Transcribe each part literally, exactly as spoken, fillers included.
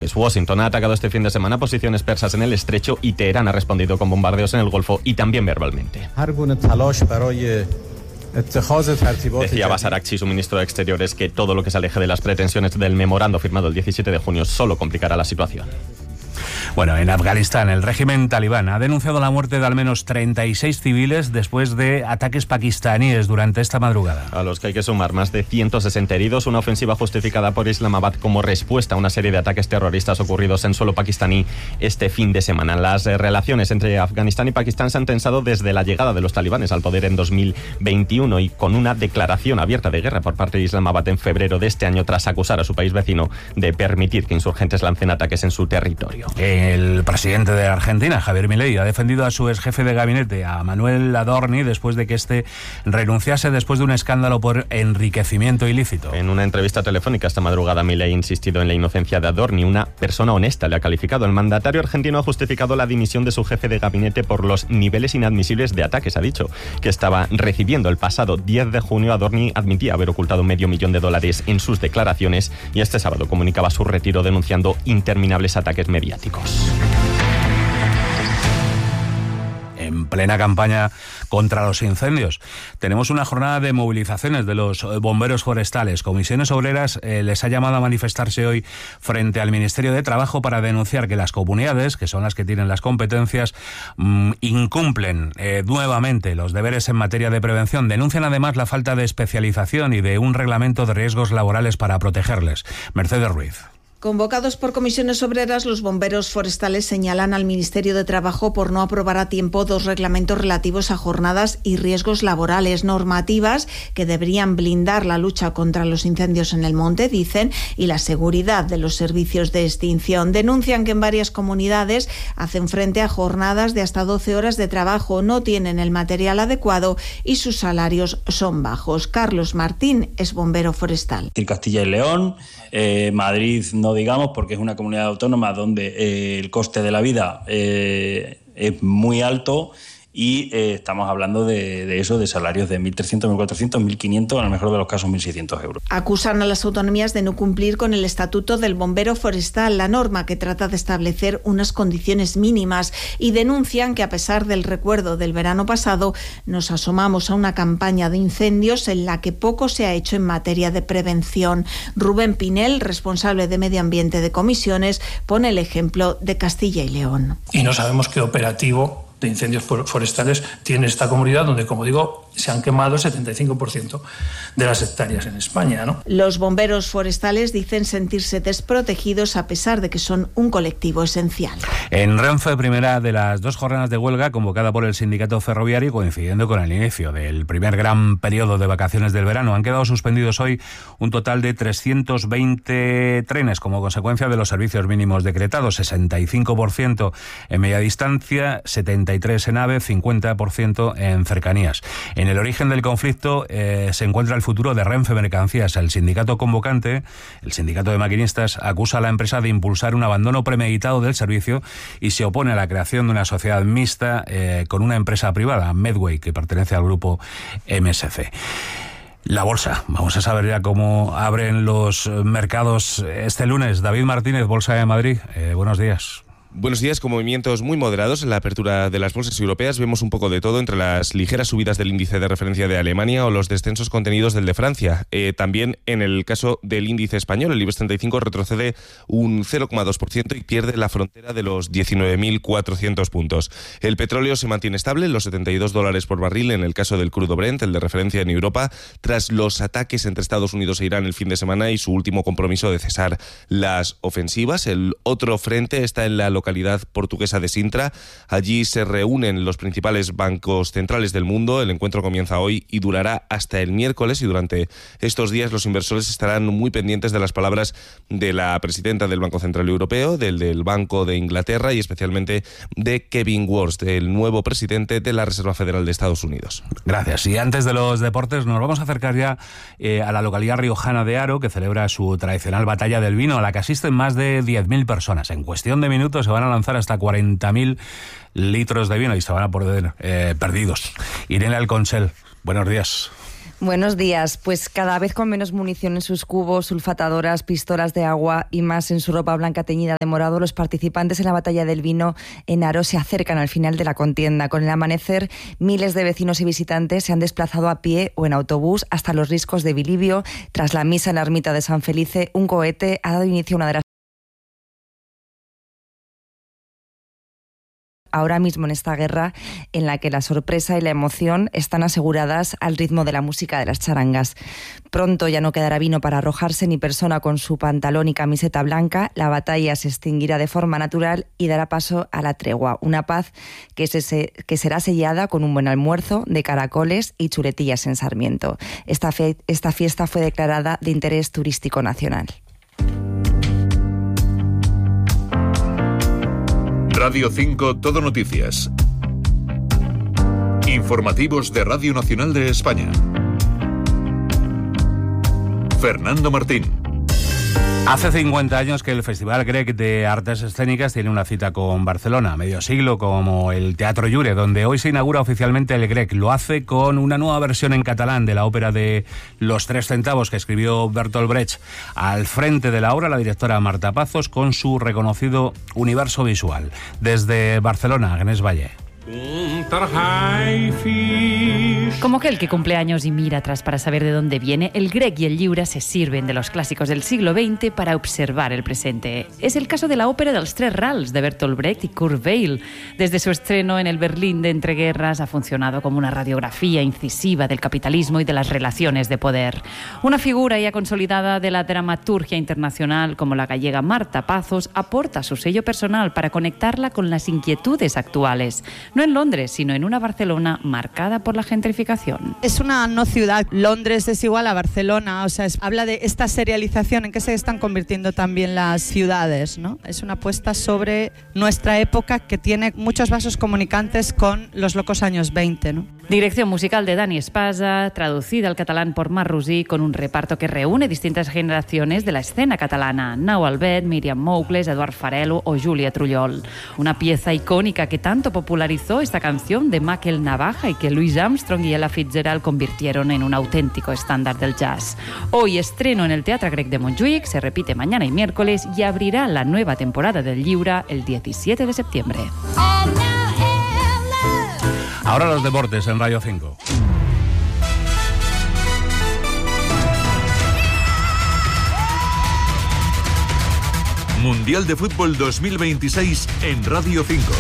ataques. Washington ha atacado este fin de semana posiciones persas en el estrecho y Teherán ha respondido con bombardeos en el Golfo y también verbalmente. Decía Basar Akchi, su ministro de Exteriores, que todo lo que se aleje de las pretensiones del memorando firmado el diecisiete de junio solo complicará la situación. Bueno, en Afganistán, el régimen talibán ha denunciado la muerte de al menos treinta y seis civiles después de ataques pakistaníes durante esta madrugada. A los que hay que sumar más de ciento sesenta heridos, una ofensiva justificada por Islamabad como respuesta a una serie de ataques terroristas ocurridos en suelo pakistaní este fin de semana. Las eh, relaciones entre Afganistán y Pakistán se han tensado desde la llegada de los talibanes al poder en dos mil veintiuno y con una declaración abierta de guerra por parte de Islamabad en febrero de este año tras acusar a su país vecino de permitir que insurgentes lancen ataques en su territorio. El presidente de Argentina, Javier Milei, ha defendido a su ex jefe de gabinete, a Manuel Adorni, después de que éste renunciase después de un escándalo por enriquecimiento ilícito. En una entrevista telefónica esta madrugada, Milei ha insistido en la inocencia de Adorni. Una persona honesta le ha calificado. El mandatario argentino ha justificado la dimisión de su jefe de gabinete por los niveles inadmisibles de ataques. Ha dicho que estaba recibiendo el pasado diez de junio. Adorni admitía haber ocultado medio millón de dólares en sus declaraciones y este sábado comunicaba su retiro denunciando interminables ataques mediáticos. En plena campaña contra los incendios, tenemos una jornada de movilizaciones de los bomberos forestales. Comisiones Obreras eh, les ha llamado a manifestarse hoy frente al Ministerio de Trabajo para denunciar que las comunidades, que son las que tienen las competencias, mmm, incumplen eh, nuevamente los deberes en materia de prevención. Denuncian además la falta de especialización y de un reglamento de riesgos laborales para protegerles. Mercedes Ruiz. Convocados por Comisiones Obreras, los bomberos forestales señalan al Ministerio de Trabajo por no aprobar a tiempo dos reglamentos relativos a jornadas y riesgos laborales, normativas que deberían blindar la lucha contra los incendios en el monte, dicen, y la seguridad de los servicios de extinción. Denuncian que en varias comunidades hacen frente a jornadas de hasta doce horas de trabajo, no tienen el material adecuado y sus salarios son bajos. Carlos Martín es bombero forestal. Castilla y León, eh, Madrid no digamos, porque es una comunidad autónoma donde eh, el coste de la vida eh, es muy alto y eh, estamos hablando de, de eso, de salarios de mil trescientos, mil cuatrocientos, mil quinientos, en el mejor de los casos mil seiscientos euros. Acusan a las autonomías de no cumplir con el Estatuto del Bombero Forestal, la norma que trata de establecer unas condiciones mínimas, y denuncian que a pesar del recuerdo del verano pasado, nos asomamos a una campaña de incendios en la que poco se ha hecho en materia de prevención. Rubén Pinel, responsable de Medio Ambiente de Comisiones, pone el ejemplo de Castilla y León. Y no sabemos qué operativo de incendios forestales tiene esta comunidad, donde, como digo, se han quemado el setenta y cinco por ciento de las hectáreas en España, ¿no? Los bomberos forestales dicen sentirse desprotegidos a pesar de que son un colectivo esencial. En Renfe, primera de las dos jornadas de huelga convocada por el sindicato ferroviario, coincidiendo con el inicio del primer gran periodo de vacaciones del verano. Han quedado suspendidos hoy un total de trescientos veinte trenes como consecuencia de los servicios mínimos decretados, sesenta y cinco por ciento en media distancia, setenta y tres por ciento en AVE, cincuenta por ciento en cercanías. En el origen del conflicto eh, se encuentra el futuro de Renfe Mercancías. El sindicato convocante, el sindicato de maquinistas, acusa a la empresa de impulsar un abandono premeditado del servicio y se opone a la creación de una sociedad mixta eh, con una empresa privada, Medway, que pertenece al grupo M S C. La bolsa. Vamos a saber ya cómo abren los mercados este lunes. David Martínez, Bolsa de Madrid. Eh, buenos días. Buenos días, con movimientos muy moderados en la apertura de las bolsas europeas. Vemos un poco de todo entre las ligeras subidas del índice de referencia de Alemania o los descensos contenidos del de Francia. Eh, también en el caso del índice español, el IBEX treinta y cinco retrocede un cero coma dos por ciento y pierde la frontera de los diecinueve mil cuatrocientos puntos. El petróleo se mantiene estable en los setenta y dos dólares por barril en el caso del crudo Brent, el de referencia en Europa, tras los ataques entre Estados Unidos e Irán el fin de semana y su último compromiso de cesar las ofensivas. El otro frente está en la localidad portuguesa de Sintra. Allí se reúnen los principales bancos centrales del mundo. El encuentro comienza hoy y durará hasta el miércoles, y durante estos días los inversores estarán muy pendientes de las palabras de la presidenta del Banco Central Europeo, del del Banco de Inglaterra y especialmente de Kevin Warsh, el nuevo presidente de la Reserva Federal de Estados Unidos. Gracias. Y antes de los deportes nos vamos a acercar ya eh, a la localidad riojana de Haro, que celebra su tradicional batalla del vino, a la que asisten más de diez mil personas. En cuestión de minutos se van a lanzar hasta cuarenta mil litros de vino y se van a poder eh, perdidos. Irene Alconsel, buenos días. Buenos días. Pues cada vez con menos munición en sus cubos, sulfatadoras, pistolas de agua y más en su ropa blanca teñida de morado, los participantes en la batalla del vino en Aro se acercan al final de la contienda. Con el amanecer, miles de vecinos y visitantes se han desplazado a pie o en autobús hasta los riscos de Bilibio. Tras la misa en la ermita de San Felice, un cohete ha dado inicio a una de las ahora mismo en esta guerra en la que la sorpresa y la emoción están aseguradas al ritmo de la música de las charangas. Pronto ya no quedará vino para arrojarse ni persona con su pantalón y camiseta blanca. La batalla se extinguirá de forma natural y dará paso a la tregua, una paz que, se, que será sellada con un buen almuerzo de caracoles y chuletillas en Sarmiento. Esta, fe, esta fiesta fue declarada de interés turístico nacional. Radio cinco Todo Noticias. Informativos de Radio Nacional de España. Fernando Martín. Hace cincuenta años que el Festival Grec de Artes Escénicas tiene una cita con Barcelona, medio siglo como el Teatro Llure, donde hoy se inaugura oficialmente el Grec. Lo hace con una nueva versión en catalán de la ópera de Los Tres Centavos que escribió Bertolt Brecht. Al frente de la obra, la directora Marta Pazos, con su reconocido universo visual. Desde Barcelona, Agnès Valle. Como aquel que cumple años y mira atrás para saber de dónde viene, el Grec y el Lliure se sirven de los clásicos del siglo veinte para observar el presente. Es el caso de la ópera dels Tres Rals de Bertolt Brecht y Kurt Weill. Desde su estreno en el Berlín de entreguerras ha funcionado como una radiografía incisiva del capitalismo y de las relaciones de poder. Una figura ya consolidada de la dramaturgia internacional como la gallega Marta Pazos aporta su sello personal para conectarla con las inquietudes actuales. No en Londres, sino en una Barcelona marcada por la gentrificación. Es una no ciudad. Londres es igual a Barcelona. O sea, es, habla de esta serialización en que se están convirtiendo también las ciudades, ¿no? Es una apuesta sobre nuestra época que tiene muchos vasos comunicantes con los locos años veinte, ¿no? Dirección musical de Dani Espasa, traducida al catalán por Mar Rosí, con un reparto que reúne distintas generaciones de la escena catalana. Nau Albet, Míriam Moukles, Eduard Farelo o Júlia Trullol. Una pieza icónica que tanto popularizó esta canción de Michael Navaja y que Louis Armstrong y Ella Fitzgerald convirtieron en un auténtico estándar del jazz. Hoy estreno en el Teatre Grec de Montjuïc, se repite mañana y miércoles y abrirá la nueva temporada del Lliure el diecisiete de septiembre. Ahora los deportes en Radio cinco. Mundial de Fútbol dos mil veintiséis en Radio cinco.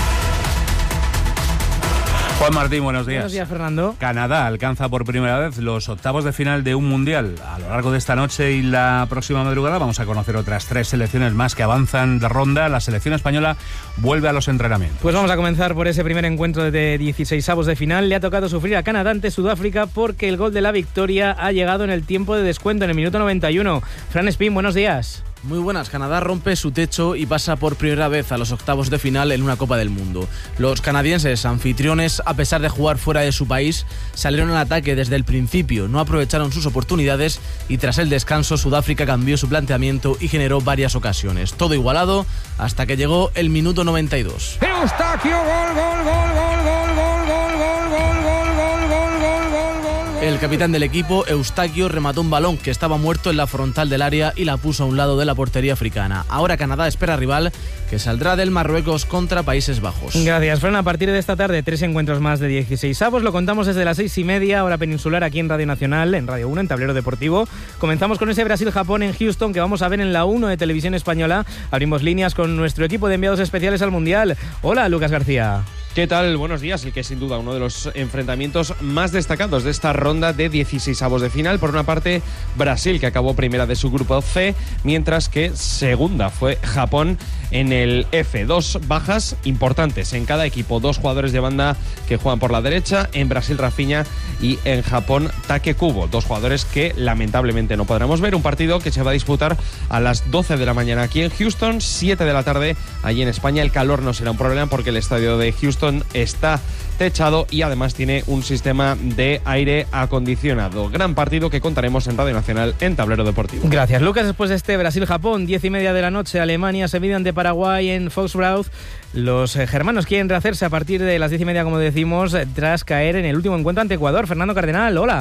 Juan Martín, buenos días. Buenos días, Fernando. Canadá alcanza por primera vez los octavos de final de un mundial. A lo largo de esta noche y la próxima madrugada vamos a conocer otras tres selecciones más que avanzan de ronda. La selección española vuelve a los entrenamientos. Pues vamos a comenzar por ese primer encuentro de dieciseisavos de final. Le ha tocado sufrir a Canadá ante Sudáfrica porque el gol de la victoria ha llegado en el tiempo de descuento, en el minuto noventa y uno. Fran Espín, buenos días. Muy buenas. Canadá rompe su techo y pasa por primera vez a los octavos de final en una Copa del Mundo. Los canadienses, anfitriones, a pesar de jugar fuera de su país, salieron al ataque desde el principio, no aprovecharon sus oportunidades y tras el descanso Sudáfrica cambió su planteamiento y generó varias ocasiones. Todo igualado hasta que llegó el minuto noventa y dos. Eustaquio, gol, gol, gol, gol, gol, gol, gol, gol, gol, gol, gol, gol, gol. El capitán del equipo, Eustaquio, remató un balón que estaba muerto en la frontal del área y la puso a un lado de la portería africana. Ahora Canadá espera rival que saldrá del Marruecos contra Países Bajos. Gracias, Fran. A partir de esta tarde, tres encuentros más de dieciseisavos. Lo contamos desde las seis y media, hora peninsular, aquí en Radio Nacional, en Radio uno, en Tablero Deportivo. Comenzamos con ese Brasil-Japón en Houston que vamos a ver en la uno de Televisión Española. Abrimos líneas con nuestro equipo de enviados especiales al Mundial. Hola, Lucas García. ¿Qué tal? Buenos días. El que sin duda uno de los enfrentamientos más destacados de esta ronda de dieciseisavos de final. Por una parte, Brasil, que acabó primera de su grupo C, mientras que segunda fue Japón en el F. Dos bajas importantes en cada equipo. Dos jugadores de banda que juegan por la derecha. En Brasil, Rafinha, y en Japón, Take Kubo. Dos jugadores que lamentablemente no podremos ver. Un partido que se va a disputar a las doce de la mañana aquí en Houston, siete de la tarde allí en España. El calor no será un problema porque el estadio de Houston está techado y además tiene un sistema de aire acondicionado. Gran partido que contaremos en Radio Nacional en Tablero Deportivo. Gracias, Lucas. Después de este Brasil-Japón, diez y media de la noche, Alemania se mide ante Paraguay en Foxborough. Los eh, germanos quieren rehacerse a partir de las diez y media, como decimos, tras caer en el último encuentro ante Ecuador. Fernando Cardenal, hola.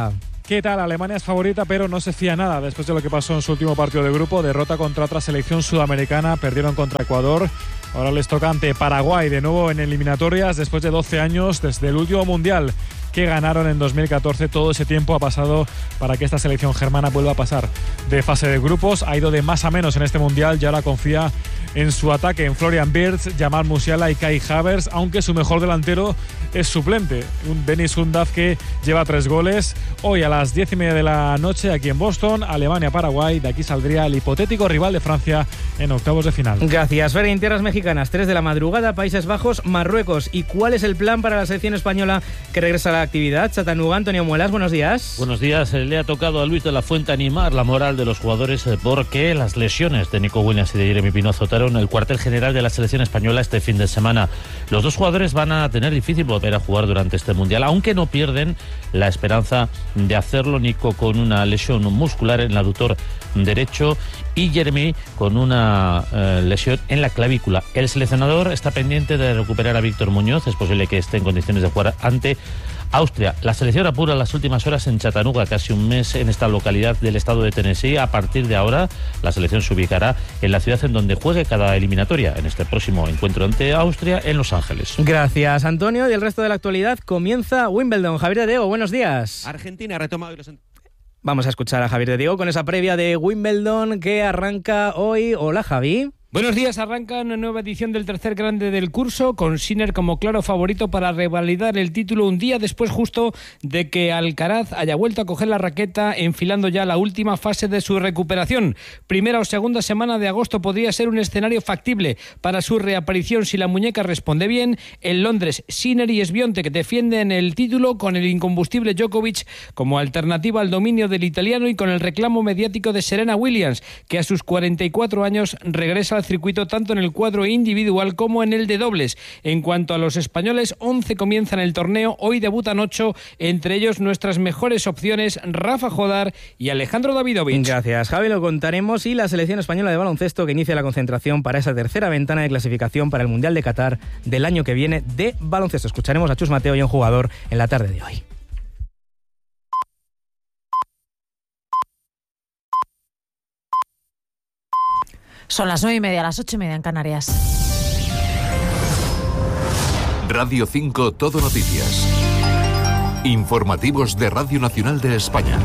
¿Qué tal? Alemania es favorita, pero no se fía nada después de lo que pasó en su último partido de grupo. Derrota contra otra selección sudamericana, perdieron contra Ecuador. Ahora les toca ante Paraguay, de nuevo en eliminatorias, después de doce años, desde el último Mundial que ganaron en dos mil catorce. Todo ese tiempo ha pasado para que esta selección germana vuelva a pasar de fase de grupos. Ha ido de más a menos en este Mundial y ahora confía en su ataque, en Florian Wirtz, Jamal Musiala y Kai Havertz, aunque su mejor delantero es suplente, un Dennis Undav que lleva tres goles. Hoy a las diez y media de la noche aquí en Boston, Alemania-Paraguay. De aquí saldría el hipotético rival de Francia en octavos de final. Gracias, Fer. En tierras mexicanas, tres de la madrugada, Países Bajos, Marruecos. ¿Y cuál es el plan para la selección española que regresa a la actividad? Chattanooga, Antonio Muelas, buenos días. Buenos días. Le ha tocado a Luis de la Fuente animar la moral de los jugadores porque las lesiones de Nico Williams y de Jeremy Pino azotaron el cuartel general de la selección española este fin de semana. Los dos jugadores van a tener difícil volver a jugar durante este Mundial, aunque no pierden la esperanza de hacerlo. Nico con una lesión muscular en el aductor derecho y Jeremy con una eh, lesión en la clavícula. El seleccionador está pendiente de recuperar a Víctor Muñoz. Es posible que esté en condiciones de jugar ante Austria. La selección apura las últimas horas en Chattanooga, casi un mes en esta localidad del estado de Tennessee. A partir de ahora, la selección se ubicará en la ciudad en donde juegue cada eliminatoria, en este próximo encuentro ante Austria en Los Ángeles. Gracias, Antonio. Y el resto de la actualidad comienza Wimbledon. Javier de Diego, buenos días. Argentina retoma hoy los... Vamos a escuchar a Javier de Diego con esa previa de Wimbledon que arranca hoy. Hola, Javi. Buenos días, arranca una nueva edición del tercer grande del curso, con Sinner como claro favorito para revalidar el título un día después justo de que Alcaraz haya vuelto a coger la raqueta, enfilando ya la última fase de su recuperación. Primera o segunda semana de agosto podría ser un escenario factible para su reaparición si la muñeca responde bien. En Londres, Sinner y Sbionte, que defienden el título con el incombustible Djokovic como alternativa al dominio del italiano y con el reclamo mediático de Serena Williams, que a sus cuarenta y cuatro años regresa al circuito tanto en el cuadro individual como en el de dobles. En cuanto a los españoles, once comienzan el torneo, hoy debutan ocho, entre ellos nuestras mejores opciones, Rafa Jodar y Alejandro Davidovich. Gracias, Javi, lo contaremos. Y la selección española de baloncesto que inicia la concentración para esa tercera ventana de clasificación para el Mundial de Qatar del año que viene de baloncesto. Escucharemos a Chus Mateo y un jugador en la tarde de hoy. Son las nueve y media, las ocho y media en Canarias. Radio cinco Todo Noticias. Informativos de Radio Nacional de España.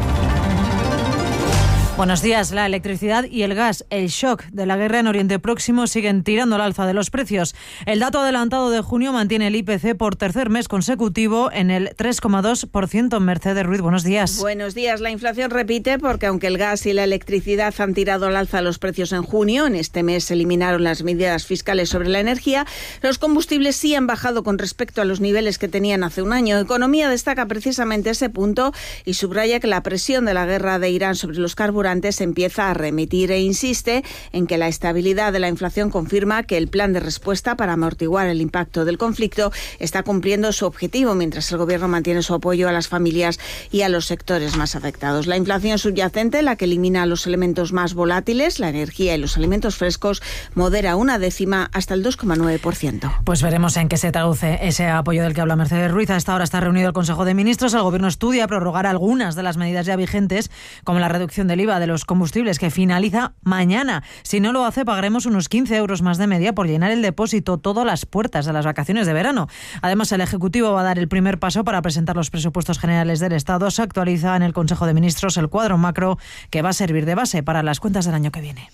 Buenos días. La electricidad y el gas, el shock de la guerra en Oriente Próximo, siguen tirando al alza de los precios. El dato adelantado de junio mantiene el I P C por tercer mes consecutivo en el tres coma dos por ciento. Mercedes Ruiz, buenos días. Buenos días. La inflación repite porque aunque el gas y la electricidad han tirado al alza los precios en junio, en este mes se eliminaron las medidas fiscales sobre la energía, los combustibles sí han bajado con respecto a los niveles que tenían hace un año. Economía destaca precisamente ese punto y subraya que la presión de la guerra de Irán sobre los carburantes empieza a remitir e insiste en que la estabilidad de la inflación confirma que el plan de respuesta para amortiguar el impacto del conflicto está cumpliendo su objetivo, mientras el gobierno mantiene su apoyo a las familias y a los sectores más afectados. La inflación subyacente, la que elimina los elementos más volátiles, la energía y los alimentos frescos, modera una décima hasta el dos coma nueve por ciento. Pues veremos en qué se traduce ese apoyo del que habla Mercedes Ruiz. A esta hora está reunido el Consejo de Ministros. El gobierno estudia prorrogar algunas de las medidas ya vigentes, como la reducción del I V A de los combustibles, que finaliza mañana. Si no lo hace, pagaremos unos quince euros más de media por llenar el depósito todas las puertas de las vacaciones de verano. Además, el Ejecutivo va a dar el primer paso para presentar los presupuestos generales del Estado. Se actualiza en el Consejo de Ministros el cuadro macro que va a servir de base para las cuentas del año que viene.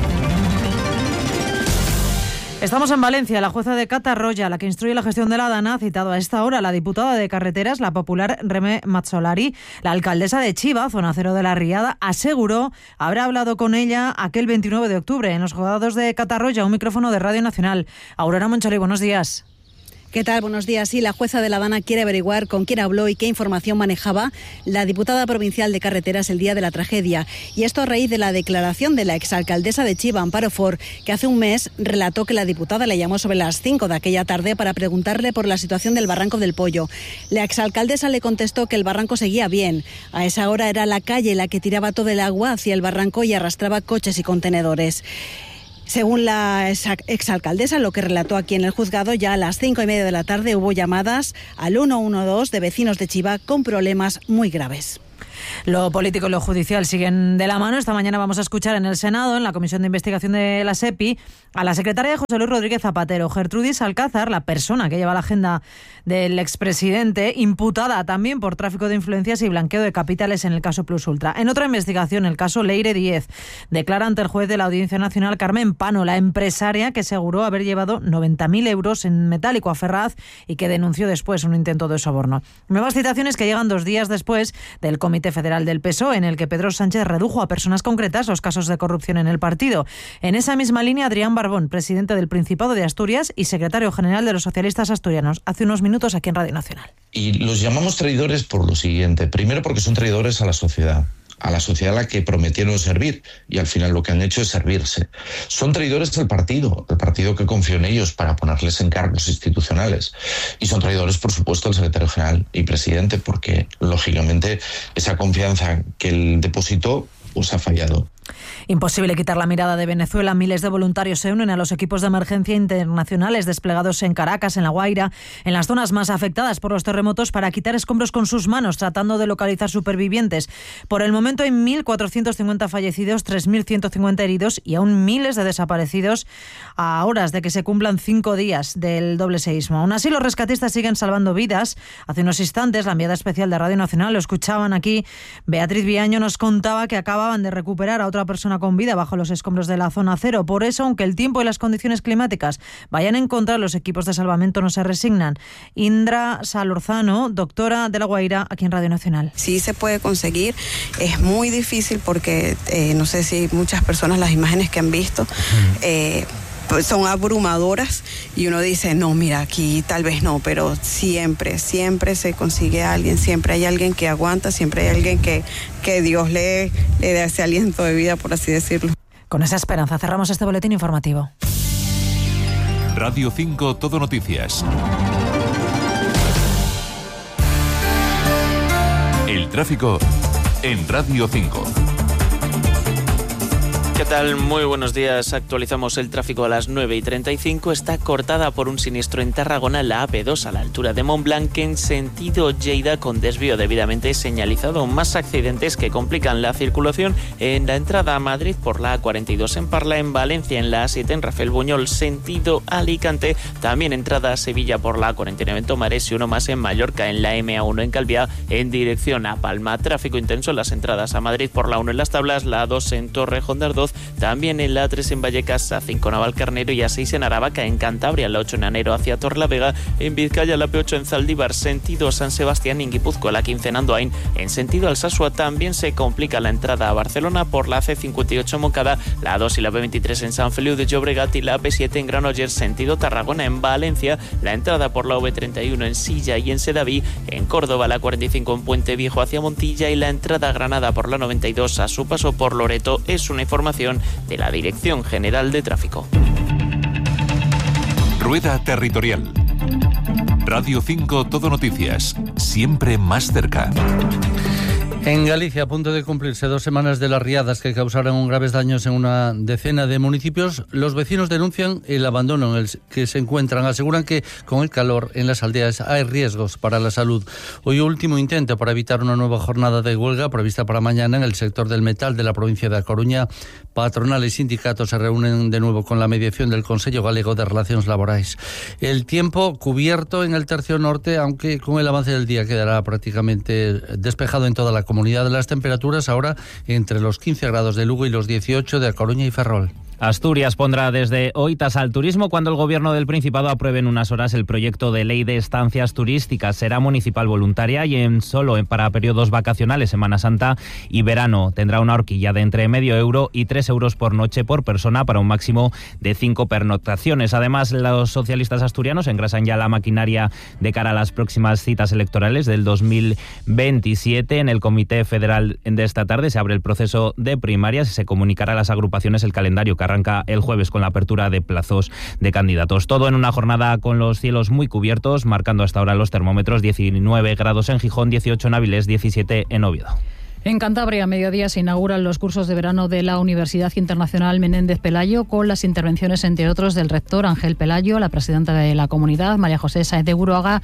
Estamos en Valencia. La jueza de Catarroya, la que instruye la gestión de la DANA, ha citado a esta hora a la diputada de Carreteras, la popular Reme Mazzolari. La alcaldesa de Chiva, zona cero de la Riada, aseguró habrá hablado con ella aquel veintinueve de octubre en los juzgados de Catarroya. Un micrófono de Radio Nacional. Aurora Moncholi, buenos días. ¿Qué tal? Buenos días. Sí, la jueza de la DANA quiere averiguar con quién habló y qué información manejaba la diputada provincial de Carreteras el día de la tragedia. Y esto a raíz de la declaración de la exalcaldesa de Chiva, Amparo Fort, que hace un mes relató que la diputada le llamó sobre las cinco de aquella tarde para preguntarle por la situación del Barranco del Pollo. La exalcaldesa le contestó que el barranco seguía bien. A esa hora era la calle la que tiraba todo el agua hacia el barranco y arrastraba coches y contenedores. Según la exalcaldesa, lo que relató aquí en el juzgado, ya a las cinco y media de la tarde hubo llamadas al ciento doce de vecinos de Chiva con problemas muy graves. Lo político y lo judicial siguen de la mano. Esta mañana vamos a escuchar en el Senado, en la Comisión de Investigación de la SEPI, a la secretaria de José Luis Rodríguez Zapatero, Gertrudis Alcázar, la persona que lleva la agenda del expresidente, imputada también por tráfico de influencias y blanqueo de capitales en el caso Plus Ultra. En otra investigación, el caso Leire Díez, declara ante el juez de la Audiencia Nacional Carmen Pano, la empresaria que aseguró haber llevado noventa mil euros en metálico a Ferraz y que denunció después un intento de soborno. Nuevas citaciones que llegan dos días después del Comité Federal del P S O E, en el que Pedro Sánchez redujo a personas concretas los casos de corrupción en el partido. En esa misma línea, Adrián Barbón, presidente del Principado de Asturias y secretario general de los socialistas asturianos, hace unos minutos aquí en Radio Nacional. Y los llamamos traidores por lo siguiente. Primero, porque son traidores a la sociedad. a la sociedad a la que prometieron servir y al final lo que han hecho es servirse. Son traidores al partido, el partido que confió en ellos para ponerles en cargos institucionales. Y son traidores, por supuesto, al secretario general y presidente, porque lógicamente esa confianza que él depositó pues ha fallado. Imposible quitar la mirada de Venezuela. Miles de voluntarios se unen a los equipos de emergencia internacionales desplegados en Caracas, en La Guaira, en las zonas más afectadas por los terremotos, para quitar escombros con sus manos, tratando de localizar supervivientes. Por el momento hay mil cuatrocientos cincuenta fallecidos, tres mil ciento cincuenta heridos y aún miles de desaparecidos a horas de que se cumplan cinco días del doble seísmo. Aún así, los rescatistas siguen salvando vidas. Hace unos instantes, la enviada especial de Radio Nacional, lo escuchaban aquí, Beatriz Viaño, nos contaba que acababan de recuperar a otra persona con vida bajo los escombros de la zona cero. Por eso, aunque el tiempo y las condiciones climáticas vayan en contra, los equipos de salvamento no se resignan. Indra Salorzano, doctora de La Guaira, aquí en Radio Nacional. Sí se puede conseguir, es muy difícil porque eh, no sé si muchas personas las imágenes que han visto eh, pues son abrumadoras y uno dice, no, mira, aquí tal vez no, pero siempre, siempre se consigue a alguien, siempre hay alguien que aguanta, siempre hay alguien que, que Dios le, le dé ese aliento de vida, por así decirlo. Con esa esperanza cerramos este boletín informativo. Radio cinco Todo Noticias. El tráfico en Radio cinco. ¿Qué tal? Muy buenos días. Actualizamos el tráfico a las nueve y treinta y cinco. Está cortada por un siniestro en Tarragona, la A P dos a la altura de Montblanc en sentido Lleida, con desvío debidamente señalizado. Más accidentes que complican la circulación en la entrada a Madrid por la A cuarenta y dos en Parla, en Valencia en la A siete en Rafael Buñol sentido Alicante. También entrada a Sevilla por la A cuarenta y nueve en Tomares y uno más en Mallorca en la M A uno en Calviá en dirección a Palma. Tráfico intenso en las entradas a Madrid por la uno en Las Tablas, la A dos en Torrejón de Ardoz, también en la A tres en Vallecas, A cinco Navalcarnero y A seis en Aravaca en Cantabria, la ocho en Anero hacia Torlavega, en Vizcaya la P ocho en Zaldívar sentido San Sebastián y en Guipúzcoa la quince en Andoain en sentido Alsasua. También se complica la entrada a Barcelona por la C cincuenta y ocho en Moncada, la A dos y la B veintitrés en San Feliu de Llobregat y la P siete en Granollers sentido Tarragona. En Valencia la entrada por la V treinta y uno en Silla y en Sedaví, en Córdoba la cuarenta y cinco en Puente Viejo hacia Montilla y la entrada a Granada por la noventa y dos a su paso por Loreto. Es una información de la Dirección General de Tráfico. Rueda Territorial. Radio cinco Todo Noticias. Siempre más cerca. En Galicia, a punto de cumplirse dos semanas de las riadas que causaron graves daños en una decena de municipios, los vecinos denuncian el abandono en el que se encuentran. Aseguran que con el calor en las aldeas hay riesgos para la salud. Hoy último intento para evitar una nueva jornada de huelga prevista para mañana en el sector del metal de la provincia de A Coruña. Patronal y sindicatos se reúnen de nuevo con la mediación del Consello Galego de Relaciones Laborais. El tiempo cubierto en el tercio norte, aunque con el avance del día quedará prácticamente despejado en toda la comunidad. Comunidad de las temperaturas ahora entre los quince grados de Lugo y los dieciocho de A Coruña y Ferrol. Asturias pondrá desde hoy tasa al turismo cuando el Gobierno del Principado apruebe en unas horas el proyecto de ley de estancias turísticas. Será municipal voluntaria y en solo para periodos vacacionales, Semana Santa y verano. Tendrá una horquilla de entre medio euro y tres euros por noche por persona para un máximo de cinco pernoctaciones. Además, los socialistas asturianos engrasan ya la maquinaria de cara a las próximas citas electorales del dos mil veintisiete. En el Comité Federal de esta tarde se abre el proceso de primarias y se comunicará a las agrupaciones el calendario que arranca el jueves con la apertura de plazos de candidatos. Todo en una jornada con los cielos muy cubiertos, marcando hasta ahora los termómetros diecinueve grados en Gijón, dieciocho en Avilés, diecisiete en Oviedo. En Cantabria, a mediodía, se inauguran los cursos de verano de la Universidad Internacional Menéndez Pelayo, con las intervenciones, entre otros, del rector Ángel Pelayo, la presidenta de la comunidad, María José Sáenz de Buruaga,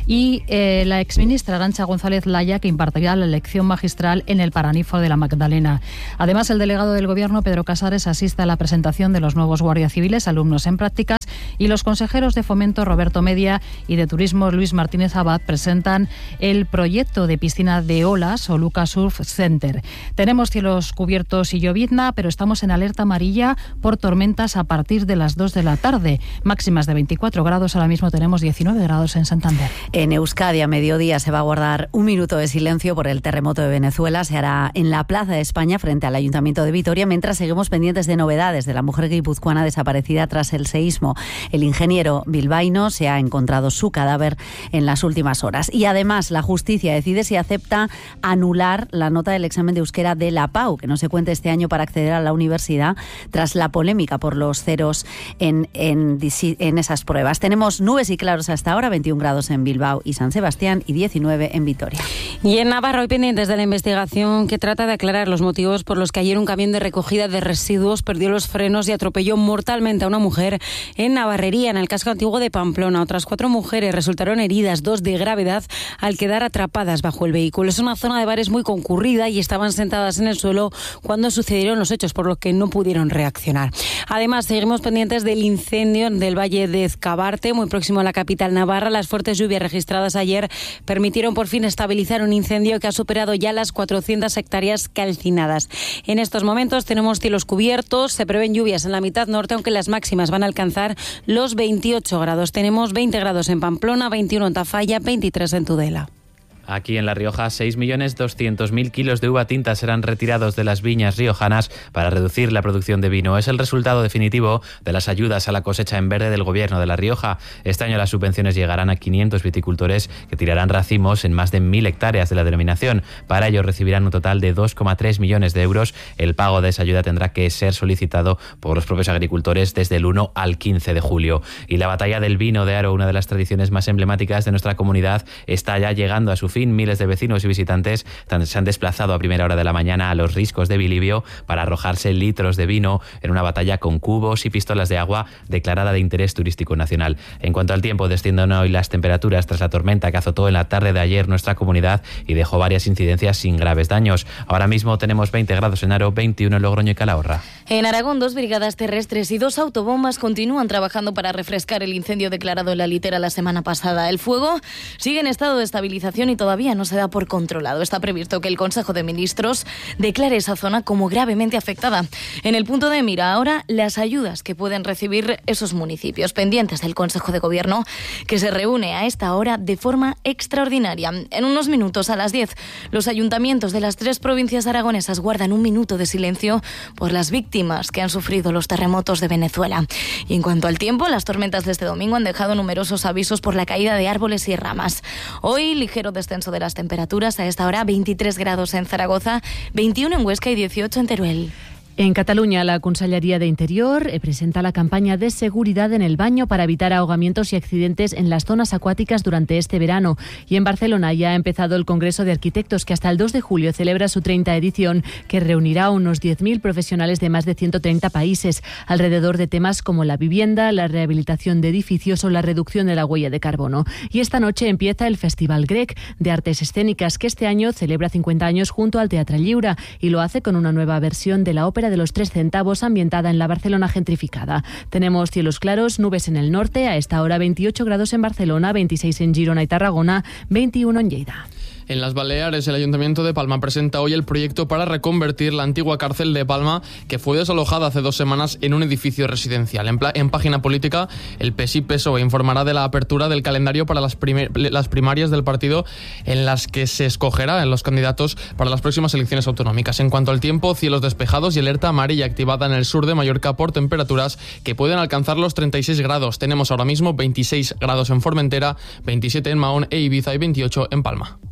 y eh, la exministra Arantxa González Laya, que impartirá la lección magistral en el Paraninfo de la Magdalena. Además, el delegado del Gobierno, Pedro Casares, asiste a la presentación de los nuevos guardias civiles, alumnos en prácticas, y los consejeros de Fomento, Roberto Media, y de Turismo, Luis Martínez Abad, presentan el proyecto de piscina de olas o Luca Surf Center. Tenemos cielos cubiertos y llovizna, pero estamos en alerta amarilla por tormentas a partir de las dos de la tarde. Máximas de veinticuatro grados, ahora mismo tenemos diecinueve grados en Santander. En Euskadi, a mediodía, se va a guardar un minuto de silencio por el terremoto de Venezuela. Se hará en la Plaza de España, frente al Ayuntamiento de Vitoria, mientras seguimos pendientes de novedades de la mujer guipuzcoana desaparecida tras el seísmo. El ingeniero bilbaíno se ha encontrado su cadáver en las últimas horas. Y además, la justicia decide si acepta anular la nota del examen de euskera de la P A U, que no se cuente este año para acceder a la universidad, tras la polémica por los ceros en, en, en esas pruebas. Tenemos nubes y claros hasta ahora, veintiún grados en Bilbao y San Sebastián y diecinueve en Vitoria. Y en Navarra, hoy pendientes de la investigación que trata de aclarar los motivos por los que ayer un camión de recogida de residuos perdió los frenos y atropelló mortalmente a una mujer en Navarrería, en el casco antiguo de Pamplona. Otras cuatro mujeres resultaron heridas, dos de gravedad, al quedar atrapadas bajo el vehículo. Es una zona de bares muy concurrida y estaban sentadas en el suelo cuando sucedieron los hechos, por lo que no pudieron reaccionar. Además, seguimos pendientes del incendio del Valle de Ezcabarte, muy próximo a la capital navarra. Las fuertes lluvias registradas ayer permitieron por fin estabilizar un incendio que ha superado ya las cuatrocientas hectáreas calcinadas. En estos momentos tenemos cielos cubiertos, se prevén lluvias en la mitad norte, aunque las máximas van a alcanzar los veintiocho grados. Tenemos veinte grados en Pamplona, veintiuno en Tafalla, veintitrés en Tudela. Aquí en La Rioja, seis millones doscientos mil kilos de uva tinta serán retirados de las viñas riojanas para reducir la producción de vino. Es el resultado definitivo de las ayudas a la cosecha en verde del Gobierno de La Rioja. Este año las subvenciones llegarán a quinientos viticultores que tirarán racimos en más de mil hectáreas de la denominación. Para ello recibirán un total de dos coma tres millones de euros. El pago de esa ayuda tendrá que ser solicitado por los propios agricultores desde el uno al quince de julio. Y la batalla del vino de Aro, una de las tradiciones más emblemáticas de nuestra comunidad, está ya llegando a su fin. Miles de vecinos y visitantes se han desplazado a primera hora de la mañana a los riscos de Bilibio para arrojarse litros de vino en una batalla con cubos y pistolas de agua declarada de interés turístico nacional. En cuanto al tiempo, descienden hoy las temperaturas tras la tormenta que azotó en la tarde de ayer nuestra comunidad y dejó varias incidencias sin graves daños. Ahora mismo tenemos veinte grados en Aro, veintiuno en Logroño y Calahorra. En Aragón, dos brigadas terrestres y dos autobombas continúan trabajando para refrescar el incendio declarado en la Litera la semana pasada. El fuego sigue en estado de estabilización y todavía Todavía no se da por controlado. Está previsto que el Consejo de Ministros declare esa zona como gravemente afectada. En el punto de mira ahora las ayudas que pueden recibir esos municipios, pendientes del Consejo de Gobierno, que se reúne a esta hora de forma extraordinaria. En unos minutos, a las diez, los ayuntamientos de las tres provincias aragonesas guardan un minuto de silencio por las víctimas que han sufrido los terremotos de Venezuela. Y en cuanto al tiempo, las tormentas de este domingo han dejado numerosos avisos por la caída de árboles y ramas. Hoy, ligero descenso de las temperaturas, a esta hora veintitrés grados en Zaragoza, veintiuno en Huesca y dieciocho en Teruel. En Cataluña, la Consellería de Interior presenta la campaña de seguridad en el baño para evitar ahogamientos y accidentes en las zonas acuáticas durante este verano. Y en Barcelona ya ha empezado el Congreso de Arquitectos, que hasta el dos de julio celebra su treinta edición, que reunirá a unos diez mil profesionales de más de ciento treinta países, alrededor de temas como la vivienda, la rehabilitación de edificios o la reducción de la huella de carbono. Y esta noche empieza el Festival Grec de Artes Escénicas, que este año celebra cincuenta años junto al Teatre Lliure y lo hace con una nueva versión de la ópera de los tres centavos, ambientada en la Barcelona gentrificada. Tenemos cielos claros, nubes en el norte, a esta hora veintiocho grados en Barcelona, veintiséis en Girona y Tarragona, veintiuno en Lleida. En las Baleares, el Ayuntamiento de Palma presenta hoy el proyecto para reconvertir la antigua cárcel de Palma, que fue desalojada hace dos semanas, en un edificio residencial. En, en página política, el P S I P S O E informará de la apertura del calendario para las, primer, las primarias del partido, en las que se escogerá en los candidatos para las próximas elecciones autonómicas. En cuanto al tiempo, cielos despejados y alerta amarilla activada en el sur de Mallorca por temperaturas que pueden alcanzar los treinta y seis grados. Tenemos ahora mismo veintiséis grados en Formentera, veintisiete en Mahón e Ibiza y veintiocho en Palma.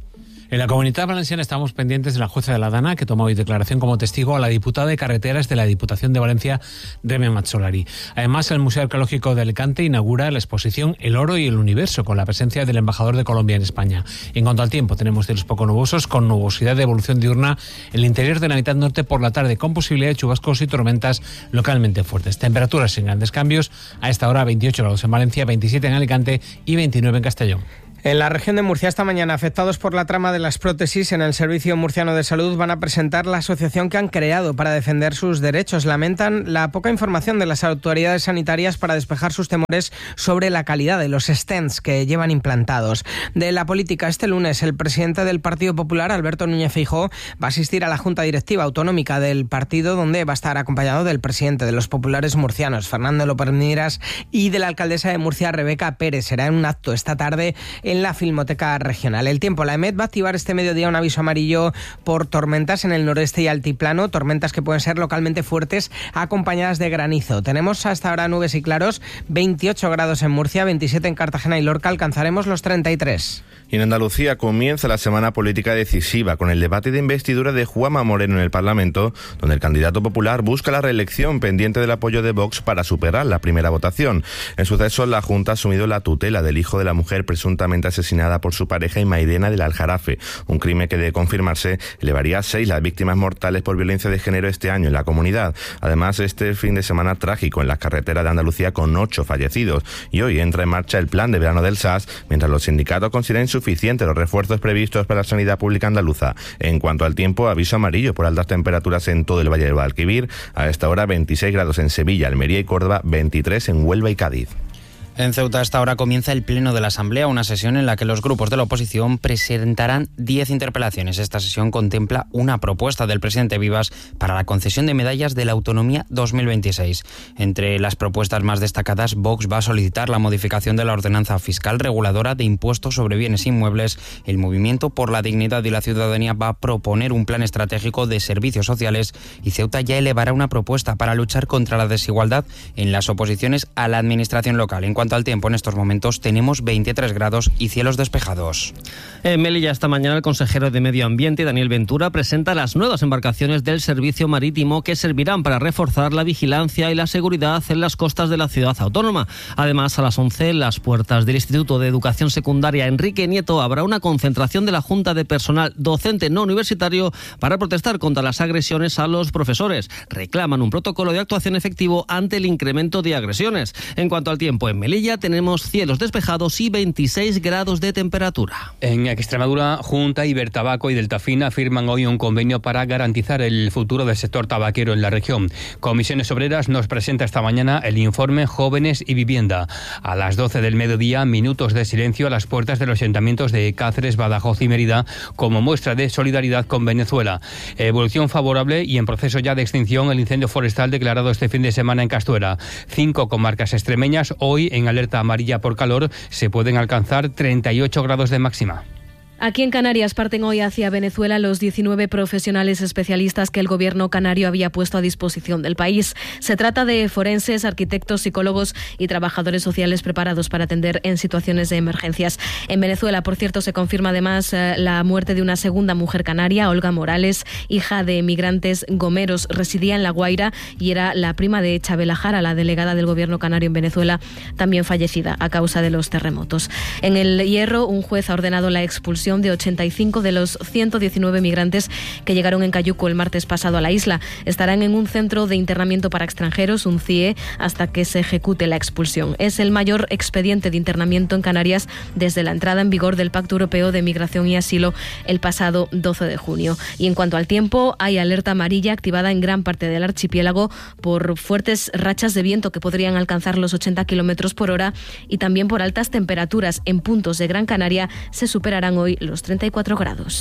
En la Comunitat Valenciana estamos pendientes de la jueza de la Dana, que toma hoy declaración como testigo a la diputada de Carreteras de la Diputación de Valencia, Reme Mazzolari. Además, el Museo Arqueológico de Alicante inaugura la exposición El Oro y el Universo, con la presencia del embajador de Colombia en España. En cuanto al tiempo, tenemos cielos poco nubosos, con nubosidad de evolución diurna en el interior de la mitad norte por la tarde, con posibilidad de chubascos y tormentas localmente fuertes. Temperaturas sin grandes cambios, a esta hora veintiocho grados en Valencia, veintisiete en Alicante y veintinueve en Castellón. En la región de Murcia esta mañana, afectados por la trama de las prótesis en el Servicio Murciano de Salud van a presentar la asociación que han creado para defender sus derechos. Lamentan la poca información de las autoridades sanitarias para despejar sus temores sobre la calidad de los stents que llevan implantados. De la política, este lunes el presidente del Partido Popular, Alberto Núñez Feijóo, va a asistir a la Junta Directiva Autonómica del partido, donde va a estar acompañado del presidente de los populares murcianos, Fernando López Miras, y de la alcaldesa de Murcia, Rebeca Pérez. Será en un acto esta tarde en la Filmoteca Regional. El tiempo, la EMET va a activar este mediodía un aviso amarillo por tormentas en el noreste y altiplano, tormentas que pueden ser localmente fuertes acompañadas de granizo. Tenemos hasta ahora nubes y claros, veintiocho grados en Murcia, veintisiete en Cartagena y Lorca, alcanzaremos los treinta y tres. Y en Andalucía comienza la semana política decisiva con el debate de investidura de Juanma Moreno en el Parlamento, donde el candidato popular busca la reelección pendiente del apoyo de Vox para superar la primera votación. En suceso, la Junta ha asumido la tutela del hijo de la mujer presuntamente asesinada por su pareja Mairena del Aljarafe, un crimen que, de confirmarse, elevaría a seis las víctimas mortales por violencia de género este año en la comunidad. Además, este fin de semana trágico en las carreteras de Andalucía con ocho fallecidos. Y hoy entra en marcha el plan de verano del S A S, mientras los sindicatos consideran insuficientes los refuerzos previstos para la sanidad pública andaluza. En cuanto al tiempo, aviso amarillo por altas temperaturas en todo el Valle del Guadalquivir. A esta hora veintiséis grados en Sevilla, Almería y Córdoba, veintitrés en Huelva y Cádiz. En Ceuta, a esta hora comienza el Pleno de la Asamblea, una sesión en la que los grupos de la oposición presentarán diez interpelaciones. Esta sesión contempla una propuesta del presidente Vivas para la concesión de medallas de la Autonomía dos mil veintiséis. Entre las propuestas más destacadas, Vox va a solicitar la modificación de la ordenanza fiscal reguladora de impuestos sobre bienes inmuebles. El Movimiento por la Dignidad y la Ciudadanía va a proponer un plan estratégico de servicios sociales y Ceuta ya elevará una propuesta para luchar contra la desigualdad en las oposiciones a la administración local. En cuanto al tiempo, en estos momentos tenemos veintitrés grados y cielos despejados. En Melilla esta mañana el consejero de Medio Ambiente, Daniel Ventura, presenta las nuevas embarcaciones del servicio marítimo que servirán para reforzar la vigilancia y la seguridad en las costas de la ciudad autónoma. Además, a las once, en las puertas del Instituto de Educación Secundaria Enrique Nieto habrá una concentración de la Junta de Personal Docente No Universitario para protestar contra las agresiones a los profesores. Reclaman un protocolo de actuación efectivo ante el incremento de agresiones. En cuanto al tiempo, en Melilla ya tenemos cielos despejados y veintiséis grados de temperatura. En Extremadura, Junta, Ibertabaco y Deltafina firman hoy un convenio para garantizar el futuro del sector tabaquero en la región. Comisiones Obreras nos presenta esta mañana el informe Jóvenes y Vivienda. A las doce del mediodía, minutos de silencio a las puertas de los ayuntamientos de Cáceres, Badajoz y Mérida como muestra de solidaridad con Venezuela. Evolución favorable y en proceso ya de extinción el incendio forestal declarado este fin de semana en Castuera. Cinco comarcas extremeñas hoy en alerta amarilla por calor, se pueden alcanzar treinta y ocho grados de máxima. Aquí en Canarias parten hoy hacia Venezuela los diecinueve profesionales especialistas que el gobierno canario había puesto a disposición del país. Se trata de forenses, arquitectos, psicólogos y trabajadores sociales preparados para atender en situaciones de emergencias. En Venezuela, por cierto, se confirma además la muerte de una segunda mujer canaria, Olga Morales, hija de emigrantes gomeros. Residía en La Guaira y era la prima de Chabela Jara, la delegada del gobierno canario en Venezuela, también fallecida a causa de los terremotos. En el Hierro, un juez ha ordenado la expulsión de ochenta y cinco de los ciento diecinueve migrantes que llegaron en Cayuco el martes pasado a la isla. Estarán en un centro de internamiento para extranjeros, un C I E, hasta que se ejecute la expulsión. Es el mayor expediente de internamiento en Canarias desde la entrada en vigor del Pacto Europeo de Migración y Asilo el pasado doce de junio. Y en cuanto al tiempo, hay alerta amarilla activada en gran parte del archipiélago por fuertes rachas de viento que podrían alcanzar los ochenta kilómetros por hora y también por altas temperaturas. En puntos de Gran Canaria se superarán hoy los treinta y cuatro grados.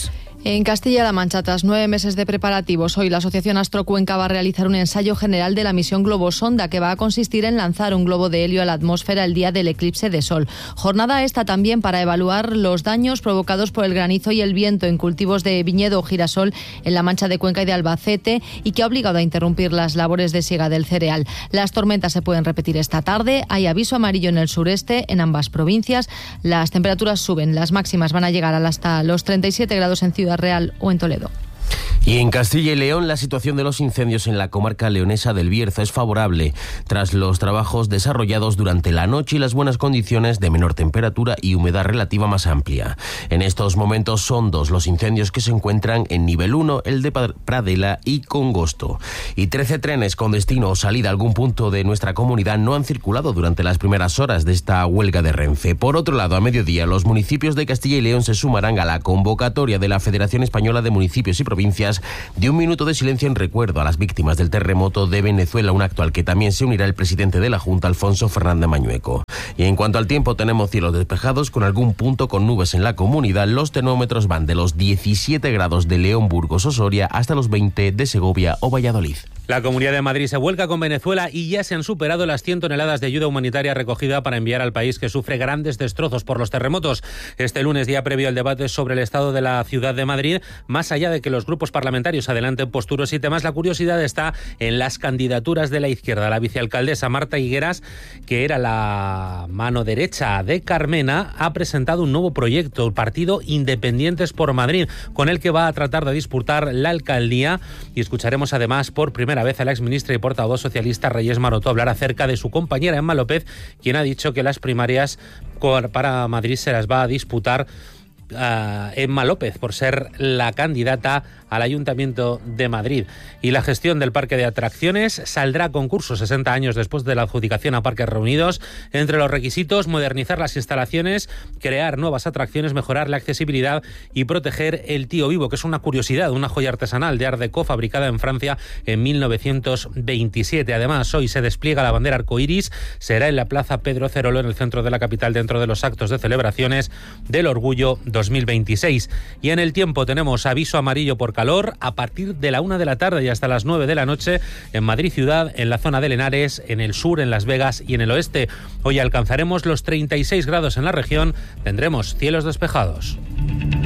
En Castilla-La Mancha, tras nueve meses de preparativos, hoy la Asociación Astrocuenca va a realizar un ensayo general de la misión Globosonda, que va a consistir en lanzar un globo de helio a la atmósfera el día del eclipse de sol. Jornada esta también para evaluar los daños provocados por el granizo y el viento en cultivos de viñedo o girasol en la Mancha de Cuenca y de Albacete, y que ha obligado a interrumpir las labores de siega del cereal. Las tormentas se pueden repetir esta tarde. Hay aviso amarillo en el sureste, en ambas provincias. Las temperaturas suben. Las máximas van a llegar hasta los treinta y siete grados en Ciudad Real o en Toledo. Y en Castilla y León, la situación de los incendios en la comarca leonesa del Bierzo es favorable, tras los trabajos desarrollados durante la noche y las buenas condiciones de menor temperatura y humedad relativa más amplia. En estos momentos son dos los incendios que se encuentran en nivel uno, el de Pradela y Congosto. Y trece trenes con destino o salida a algún punto de nuestra comunidad no han circulado durante las primeras horas de esta huelga de Renfe. Por otro lado, a mediodía, los municipios de Castilla y León se sumarán a la convocatoria de la Federación Española de Municipios y Provincias de un minuto de silencio en recuerdo a las víctimas del terremoto de Venezuela, un acto al que también se unirá el presidente de la Junta, Alfonso Fernández Mañueco. Y en cuanto al tiempo, tenemos cielos despejados con algún punto con nubes en la comunidad. Los termómetros van de los diecisiete grados de León, Burgos o Soria hasta los veinte de Segovia o Valladolid. La Comunidad de Madrid se vuelca con Venezuela y ya se han superado las cien toneladas de ayuda humanitaria recogida para enviar al país, que sufre grandes destrozos por los terremotos. Este lunes, día previo al debate sobre el estado de la ciudad de Madrid, más allá de que los grupos parlamentarios adelanten posturas y temas, la curiosidad está en las candidaturas de la izquierda. La vicealcaldesa Marta Higueras, que era la mano derecha de Carmena, ha presentado un nuevo proyecto, el partido Independientes por Madrid, con el que va a tratar de disputar la alcaldía. Y escucharemos además por primera vez a la exministra y portavoz socialista Reyes Maroto hablar acerca de su compañera Emma López, quien ha dicho que las primarias para Madrid se las va a disputar Uh, Emma López por ser la candidata al Ayuntamiento de Madrid. Y la gestión del parque de atracciones saldrá a concurso sesenta años después de la adjudicación a Parques Reunidos. Entre los requisitos, modernizar las instalaciones, crear nuevas atracciones, mejorar la accesibilidad y proteger el tío vivo, que es una curiosidad, una joya artesanal de Art Deco fabricada en Francia en mil novecientos veintisiete. Además, hoy se despliega la bandera arcoíris. Será en la Plaza Pedro Cerolo, en el centro de la capital, dentro de los actos de celebraciones del Orgullo dos mil veintiséis. Y en el tiempo tenemos aviso amarillo por calor a partir de la una de la tarde y hasta las nueve de la noche en Madrid ciudad, en la zona de Henares, en el sur, en Las Vegas y en el oeste. Hoy alcanzaremos los treinta y seis grados en la región, tendremos cielos despejados.